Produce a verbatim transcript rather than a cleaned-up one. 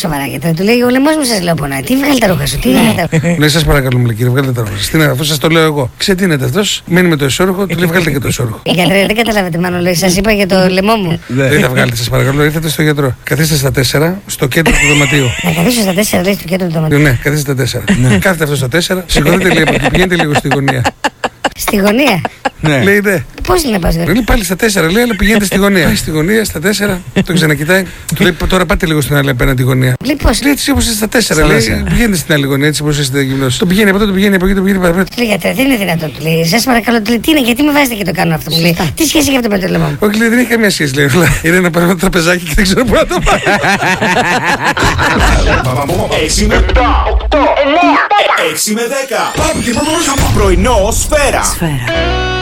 Σοβαρά γιατρέ, του λέει ο λαιμός μου σας λέω πονάει. Τι βγάλει τα ρούχα σου, τι είναι τα. Λέει σας παρακαλούμε κύριε, βγάλετε τα ρούχα σας. Τι είναι, αφού σας το λέω εγώ. Ξετίνεται αυτός, μένει με το εσώρουχο, του λέει βγάλετε και το εσώρουχο. Γιατρέ, δεν καταλάβετε μάλλον, λέει, σας είπα για το λαιμό μου. Δεν τα βγάλετε σας παρακαλώ, ήρθατε στο γιατρό. Καθίστε στα τέσσερα στο κέντρο του δωματίου. Να καθίσω στα τέσσερα, λέει, στο κέντρο του δωματίου. Ναι, καθίστε στα τέσσερα. Κάθετε αυτό στα τέσσερα, σηκωθείτε λίγο από εκεί, πηγαίνετε λίγο στη γωνία. Στη γωνία. Ναι. Λέει ναι. Πώς είναι να πας, λέει πάλι στα τέσσερα, λέει, αλλά πηγαίνετε στη γωνία. Πάει στη γωνία, στα τέσσερα, τον ξανακοιτάει. Του λέει τώρα πάτε λίγο στην άλλη απέναντι γωνία. Λέει πώς. Λέει έτσι όπως είστε στα τέσσερα, λέει πηγαίνετε στην άλλη γωνία, έτσι όπως είστε γυμνός. Το πηγαίνει από εδώ, το πηγαίνει από εκεί, το πηγαίνει παραπέρα. Λέει γιατρέ, δεν είναι δυνατόν. Του λέει, σας παρακαλώ, του λέει, τι είναι, γιατί με βάζετε και το κάνω αυτό. Μου λέει, τι σχέση έχει αυτό με το λαιμό μου. Όχι, λέει, δεν έχει καμία σχέση, λέει. Είναι ένα πράγμα τραπεζάκι και δεν ξέρω πού να το πάει. έξι με επτά, οκτώ, εννιά, έξι με δέκα. Πρωινό Σφαίρα.